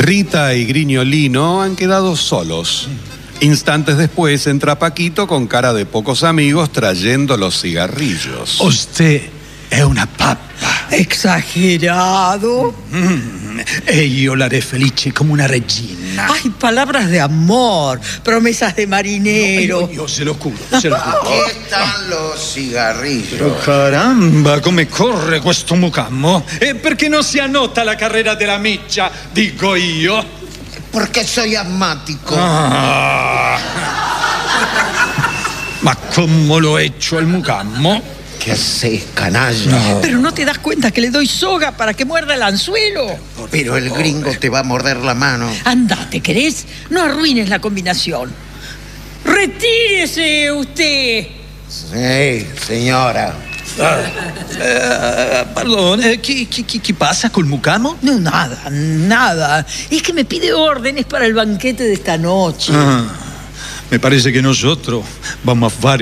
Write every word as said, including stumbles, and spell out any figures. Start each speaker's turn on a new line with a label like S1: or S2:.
S1: Rita y Griñolino han quedado solos. Instantes después entra Paquito con cara de pocos amigos trayendo los cigarrillos.
S2: Usted è una pappa.
S3: Exagerado.
S2: Mm, e io la re felice come una regina.
S3: Ay, palabras de amor, promesas de marinero.
S2: No, io se lo curo, se lo curo.
S4: Aquí están los cigarrillos.
S2: Oh, caramba, come corre questo mucammo? E perché non si annota la carrera della miccia, dico io?
S4: Porque soy asmático.
S2: Ah. Ma come lo echo el mucammo?
S4: ¿Qué haces, canalla?
S2: No.
S3: Pero no te das cuenta que le doy soga para que muerda el anzuelo.
S4: Pero el gringo te va a morder la mano.
S3: Andate, ¿querés? No arruines la combinación. ¡Retírese usted!
S4: Sí, señora.
S2: Ah, eh, pardon, eh, chi, chi, chi, chi passa col mucamo?
S3: No, nada, nada. Es que me pide órdenes para el banquete de esta noche.
S2: Ah, me parece que nosotros vamos a fare